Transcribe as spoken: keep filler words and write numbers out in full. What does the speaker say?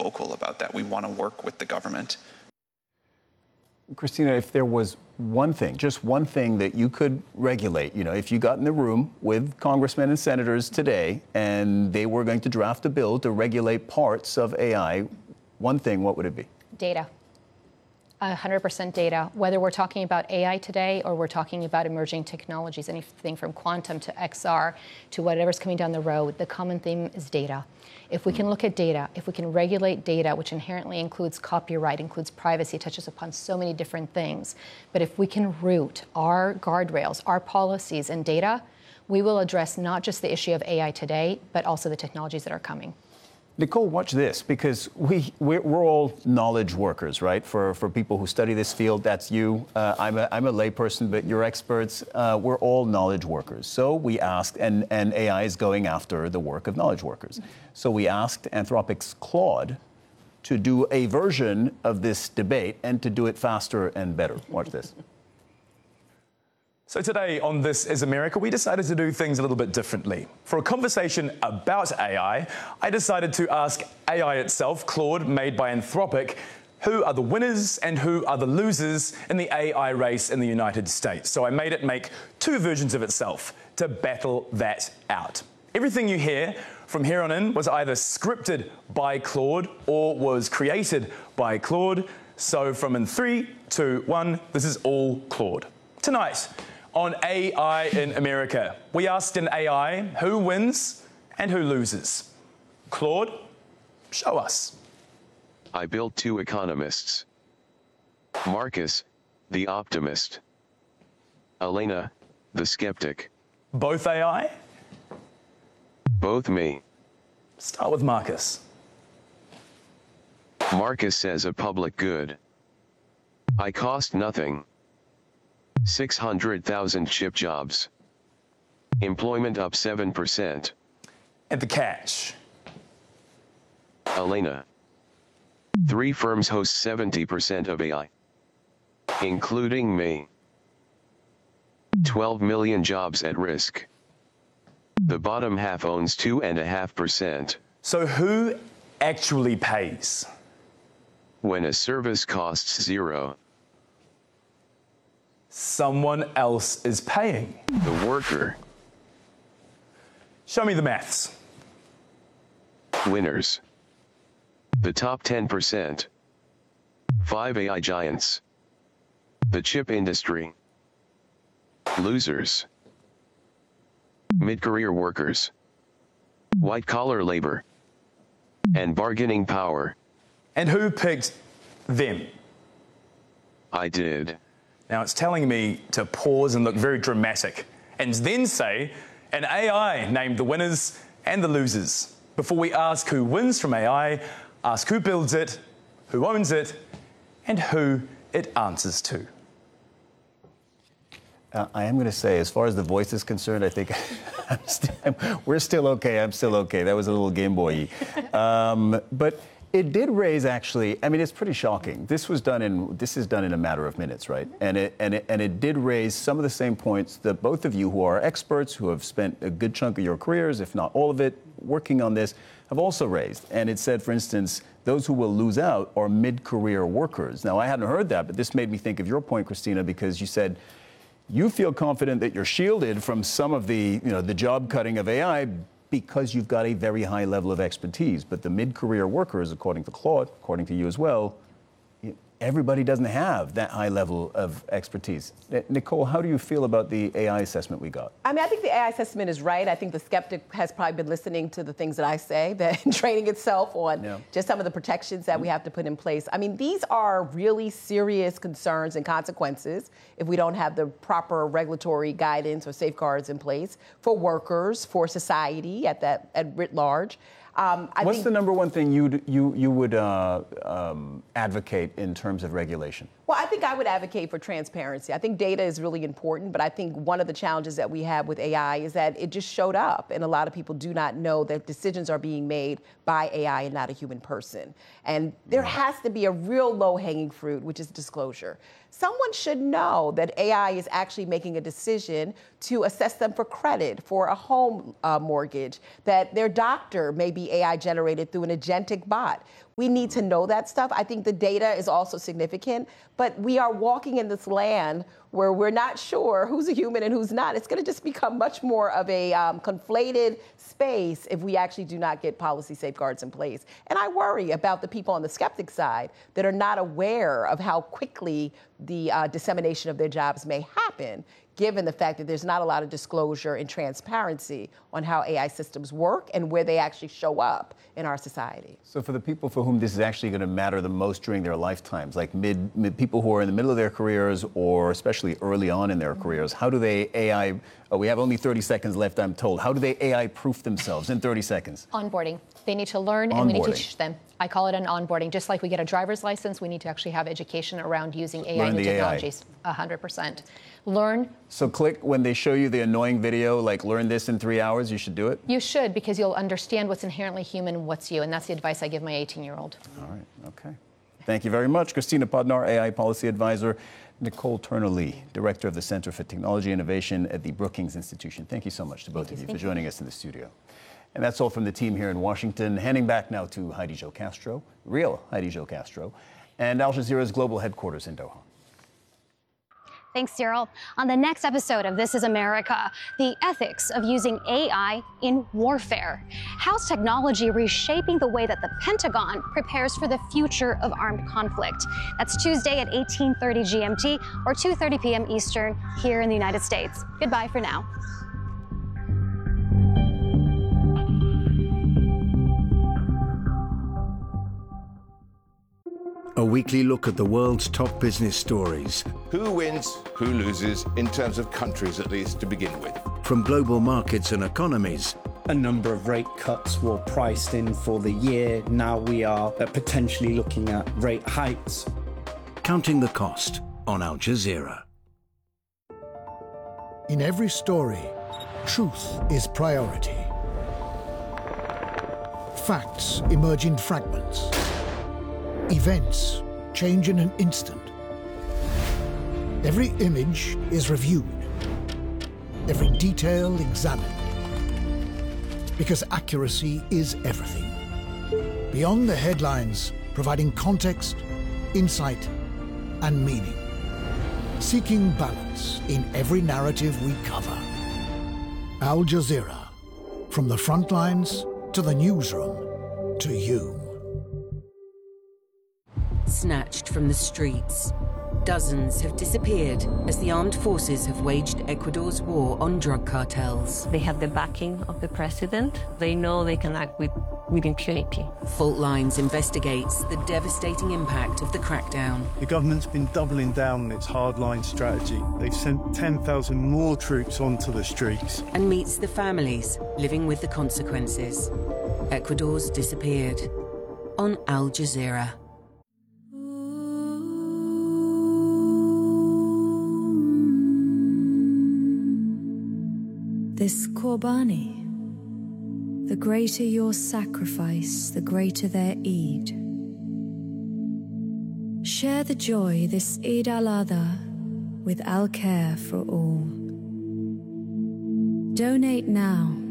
vocal about that. We want to work with the government. Christina, if there was one thing, just one thing that you could regulate, you know, if you got in the room with congressmen and senators today and they were going to draft a bill to regulate parts of A I, one thing, what would it be? Data. one hundred percent data, whether we're talking about A I today or we're talking about emerging technologies, anything from quantum to X R to whatever's coming down the road, the common theme is data. If we can look at data, if we can regulate data, which inherently includes copyright, includes privacy, touches upon so many different things, but if we can root our guardrails, our policies in data, we will address not just the issue of A I today, but also the technologies that are coming. Nicole, watch this, because we, we're, we're all knowledge workers, right? For, for people who study this field, that's you. Uh, I'm, a, I'm a layperson, but you're experts. Uh, we're all knowledge workers. So we asked, and, and A I is going after the work of knowledge workers. So we asked Anthropic's Claude to do a version of this debate and to do it faster and better. Watch this. So today on This Is America, we decided to do things a little bit differently. For a conversation about A I, I decided to ask A I itself, Claude, made by Anthropic, who are the winners and who are the losers in the A I race in the United States. So I made it make two versions of itself to battle that out. Everything you hear from here on in was either scripted by Claude or was created by Claude. So from in three, two, one, this is all Claude. Tonight, on A I in America, we asked in A I who wins and who loses. Claude, show us. I built two economists. Marcus, the optimist. Elena, the skeptic. Both A I? Both me. Start with Marcus. Marcus says a public good. I cost nothing. six hundred thousand chip jobs. Employment up seven percent. And the catch. Elena. Three firms host seventy percent of A I. Including me. twelve million jobs at risk. The bottom half owns two point five percent. So who actually pays? When a service costs zero. Someone else is paying. The worker. Show me the maths. Winners. The top ten percent. Five A I giants. The chip industry. Losers. Mid-career workers. White-collar labor. And bargaining power. And who picked them? I did. Now it's telling me to pause and look very dramatic and then say an A I named the winners and the losers. Before we ask who wins from A I, ask who builds it, who owns it, and who it answers to. Uh, I am going to say, as far as the voice is concerned, I think I'm st we're still okay. I'm still okay. That was a little Game Boy-y. Um, but it did raise, actually, I mean, it's pretty shocking. This was done in, this is done in a matter of minutes, right? And it, and it, and it did raise some of the same points that both of you who are experts, who have spent a good chunk of your careers, if not all of it, working on this, have also raised. And it said, for instance, those who will lose out are mid-career workers. Now, I hadn't heard that, but this made me think of your point, Christina, because you said you feel confident that you're shielded from some of the, you know, the job cutting of A I because you've got a very high level of expertise. But the mid-career workers, according to Claude, according to you as well, everybody doesn't have that high level of expertise. Nicole, how do you feel about the A I assessment we got? I mean, I think the A I assessment is right. I think the skeptic has probably been listening to the things that I say, that training itself on yeah. just some of the protections that mm-hmm. we have to put in place. I mean, these are really serious concerns and consequences if we don't have the proper regulatory guidance or safeguards in place for workers, for society at that at writ large. Um, I What's think, the number one thing you'd, you you would uh, um, advocate in terms of regulation? Well, I think I would advocate for transparency. I think data is really important, but I think one of the challenges that we have with A I is that it just showed up, and a lot of people do not know that decisions are being made by A I and not a human person. And there has to be a real low-hanging fruit, which is disclosure. Someone should know that A I is actually making a decision to assess them for credit for a home uh, mortgage, that their doctor may be A I generated through an agentic bot. We need to know that stuff. I think the data is also significant, but we are walking in this land where we're not sure who's a human and who's not. It's going to just become much more of a um, conflated space if we actually do not get policy safeguards in place. And I worry about the people on the skeptic side that are not aware of how quickly the uh, dissemination of their jobs may happen, given the fact that there's not a lot of disclosure and transparency on how A I systems work and where they actually show up in our society. So for the people for whom this is actually going to matter the most during their lifetimes, like mid, mid people who are in the middle of their careers or especially early on in their careers, how do they A I, oh, we have only thirty seconds left, I'm told. How do they A I proof themselves in thirty seconds? Onboarding. They need to learn and we need to teach them. I call it an onboarding. Just like we get a driver's license, we need to actually have education around using A I Learn new the technologies. A hundred percent. Learn. So click when they show you the annoying video, like learn this in three hours, you should do it? You should, because you'll understand what's inherently human and what's you. And that's the advice I give my eighteen-year-old. All right, okay. Thank you very much. Christina Podnar, A I Policy Advisor. Nicole Turner-Lee, Director of the Center for Technology Innovation at the Brookings Institution. Thank you so much to both of you for joining us in the studio. And that's all from the team here in Washington. Handing back now to Heidi Jo Castro, real Heidi Jo Castro, and Al Jazeera's global headquarters in Doha. Thanks, Cyril. On the next episode of This is America, the ethics of using A I in warfare. How's technology reshaping the way that the Pentagon prepares for the future of armed conflict? That's Tuesday at eighteen thirty G M T or two thirty p m Eastern here in the United States. Goodbye for now. A weekly look at the world's top business stories. Who wins, who loses, in terms of countries at least to begin with. From global markets and economies. A number of rate cuts were priced in for the year. Now we are potentially looking at rate hikes. Counting the cost on Al Jazeera. In every story, truth is priority. Facts emerge in fragments. Events change in an instant. Every image is reviewed. Every detail examined. Because accuracy is everything. Beyond the headlines, providing context, insight, and meaning. Seeking balance in every narrative we cover. Al Jazeera. From the front lines to the newsroom to you. Snatched from the streets. Dozens have disappeared as the armed forces have waged Ecuador's war on drug cartels. They have the backing of the president. They know they can act with, with impunity. Fault Lines investigates the devastating impact of the crackdown. The government's been doubling down on its hardline strategy. They've sent ten thousand more troops onto the streets. And meets the families living with the consequences. Ecuador's disappeared. On Al Jazeera. This Qurbani, the greater your sacrifice, the greater their Eid. Share the joy this Eid al-Adha with Al-Care for All. Donate now